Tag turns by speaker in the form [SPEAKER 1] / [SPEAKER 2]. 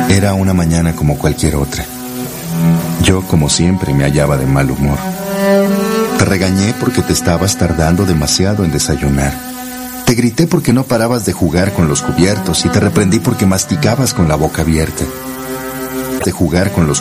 [SPEAKER 1] Era una mañana como cualquier otra. Yo, como siempre, me hallaba de mal humor. Te regañé porque te estabas tardando demasiado en desayunar. Te grité porque no parabas de jugar con los cubiertos y te reprendí porque masticabas con la boca abierta. De jugar con los